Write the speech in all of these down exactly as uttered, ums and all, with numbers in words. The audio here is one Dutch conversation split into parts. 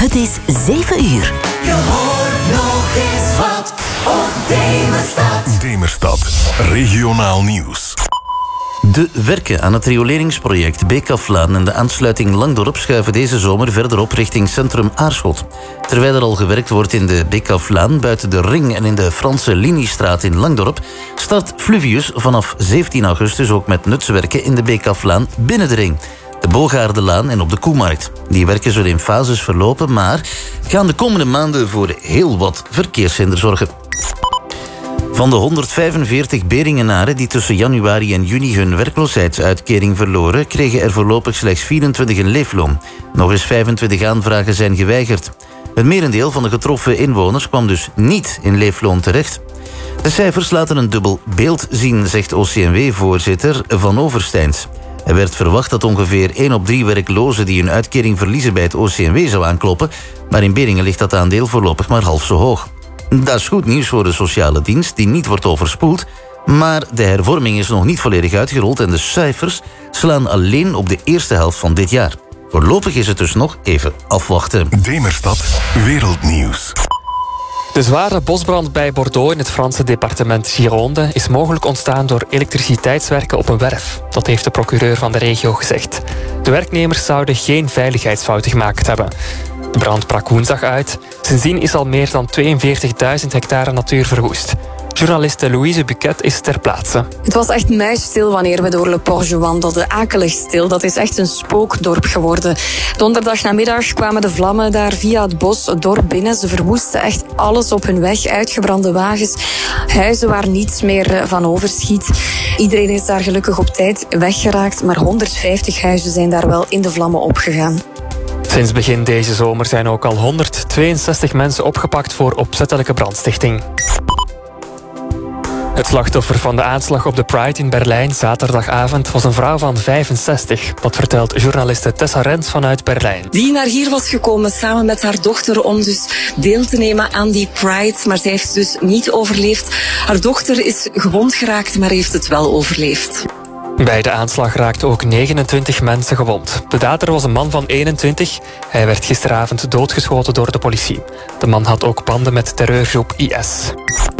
Het is zeven uur. Je hoort nog eens wat op Demerstad. Demerstad, regionaal nieuws. De werken aan het rioleringsproject Beekaflaan en de aansluiting Langdorp schuiven deze zomer verder op richting centrum Aarschot. Terwijl er al gewerkt wordt in de Beekaflaan, buiten de Ring en in de Franse Liniestraat in Langdorp, start Fluvius vanaf zeventien augustus ook met nutswerken in de Beekaflaan binnen de Ring. De Bogaardenlaan en op de Koemarkt. Die werken zullen in fases verlopen, maar gaan de komende maanden voor heel wat verkeershinder zorgen. Van de honderdvijfenveertig Beringenaren die tussen januari en juni hun werkloosheidsuitkering verloren, kregen er voorlopig slechts vierentwintig een leefloon. Nog eens vijfentwintig aanvragen zijn geweigerd. Het merendeel van de getroffen inwoners kwam dus niet in leefloon terecht. De cijfers laten een dubbel beeld zien, zegt O C M W-voorzitter Van Oversteins. Er werd verwacht dat ongeveer één op drie werklozen die hun uitkering verliezen bij het O C M W zou aankloppen, maar in Beringen ligt dat aandeel voorlopig maar half zo hoog. Dat is goed nieuws voor de sociale dienst, die niet wordt overspoeld, maar de hervorming is nog niet volledig uitgerold en de cijfers slaan alleen op de eerste helft van dit jaar. Voorlopig is het dus nog even afwachten. Demerstad, wereldnieuws. De zware bosbrand bij Bordeaux in het Franse departement Gironde is mogelijk ontstaan door elektriciteitswerken op een werf. Dat heeft de procureur van de regio gezegd. De werknemers zouden geen veiligheidsfouten gemaakt hebben. De brand brak woensdag uit. Sindsdien is al meer dan tweeënveertigduizend hectare natuur verwoest. Journaliste Louise Buquet is ter plaatse. Het was echt muisstil wanneer we door Le Porge wandelden. Akelig stil. Dat is echt een spookdorp geworden. Donderdag namiddag kwamen de vlammen daar via het bos het dorp binnen. Ze verwoesten echt alles op hun weg. Uitgebrande wagens, huizen waar niets meer van overschiet. Iedereen is daar gelukkig op tijd weggeraakt, maar honderdvijftig huizen zijn daar wel in de vlammen opgegaan. Sinds begin deze zomer zijn ook al honderdtweeënzestig mensen opgepakt voor opzettelijke brandstichting. Het slachtoffer van de aanslag op de Pride in Berlijn zaterdagavond was een vrouw van vijfenzestig. Dat vertelt journaliste Tessa Rens vanuit Berlijn. Die naar hier was gekomen samen met haar dochter om dus deel te nemen aan die Pride. Maar zij heeft dus niet overleefd. Haar dochter is gewond geraakt, maar heeft het wel overleefd. Bij de aanslag raakten ook negenentwintig mensen gewond. De dader was een man van eenentwintig. Hij werd gisteravond doodgeschoten door de politie. De man had ook banden met terreurgroep I S.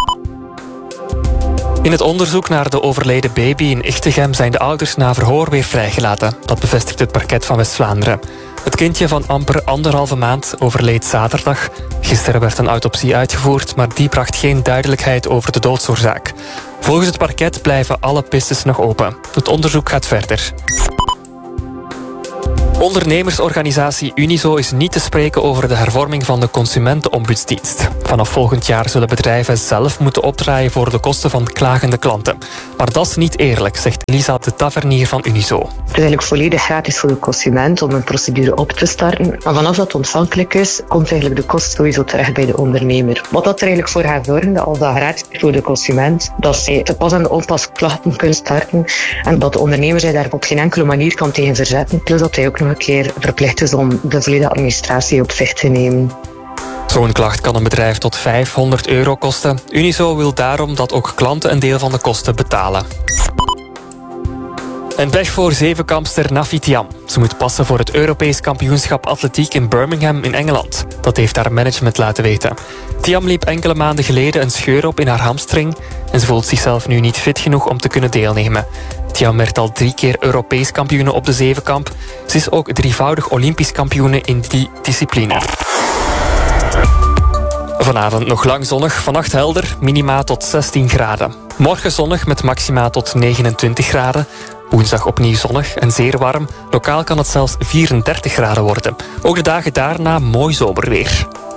In het onderzoek naar de overleden baby in Ichtegem zijn de ouders na verhoor weer vrijgelaten. Dat bevestigt het parket van West-Vlaanderen. Het kindje van amper anderhalve maand overleed zaterdag. Gisteren werd een autopsie uitgevoerd, maar die bracht geen duidelijkheid over de doodsoorzaak. Volgens het parket blijven alle pistes nog open. Het onderzoek gaat verder. Ondernemersorganisatie Unizo is niet te spreken over de hervorming van de Consumentenombudsdienst. Vanaf volgend jaar zullen bedrijven zelf moeten opdraaien voor de kosten van klagende klanten. Maar dat is niet eerlijk, zegt Lisa de Tavernier van Unizo. Het is eigenlijk volledig gratis voor de consument om een procedure op te starten. Maar vanaf dat het ontvankelijk is, komt eigenlijk de kost sowieso terecht bij de ondernemer. Wat dat er eigenlijk voor gaat zorgen, dat als dat gratis is voor de consument, dat zij te pas en de onpas klachten kunnen starten en dat de ondernemer zich daar op geen enkele manier kan tegen verzetten. Plus dat hij ook nog een keer verplicht is om de volledige administratie op zich te nemen. Zo'n klacht kan een bedrijf tot vijfhonderd euro kosten. Unizo wil daarom dat ook klanten een deel van de kosten betalen. En pech voor zevenkampster Nafi Thiam. Ze moet passen voor het Europees kampioenschap atletiek in Birmingham in Engeland. Dat heeft haar management laten weten. Thiam liep enkele maanden geleden een scheur op in haar hamstring en ze voelt zichzelf nu niet fit genoeg om te kunnen deelnemen. Thiam werd al drie keer Europees kampioene op de zevenkamp. Ze is ook drievoudig Olympisch kampioene in die discipline. Vanavond nog lang zonnig, vannacht helder, minima tot zestien graden. Morgen zonnig met maxima tot negenentwintig graden. Woensdag opnieuw zonnig en zeer warm. Lokaal kan het zelfs vierendertig graden worden. Ook de dagen daarna mooi zomerweer.